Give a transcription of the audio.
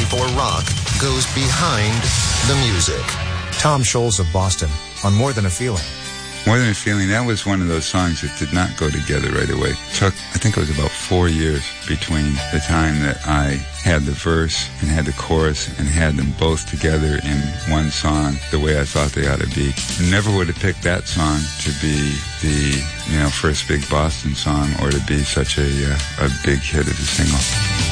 Bipolar Rock goes behind the music. Tom Scholz of Boston on More Than a Feeling. More Than a Feeling, that was one of those songs that did not go together right away. It took, I think it was about 4 years between the time that I had the verse and had the chorus and had them both together in one song the way I thought they ought to be. Never would have picked that song to be the, first big Boston song or to be such a big hit as a single.